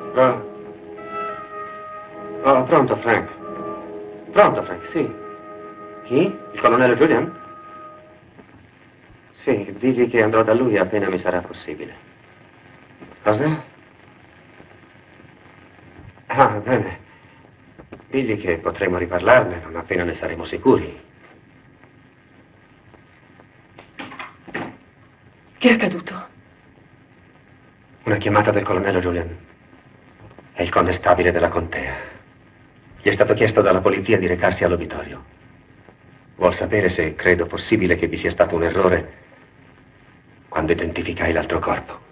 Oh, pronto, Frank. Pronto, Frank, sì. Chi? Il colonnello Julian? Sì, digli che andrò da lui appena mi sarà possibile. Cosa? Ah, bene. Digli che potremo riparlarne non appena ne saremo sicuri. Che è accaduto? Una chiamata del colonnello Julian. È il connestabile della contea. Gli è stato chiesto dalla polizia di recarsi all'obitorio. Vuol sapere se credo possibile che vi sia stato un errore quando identificai l'altro corpo.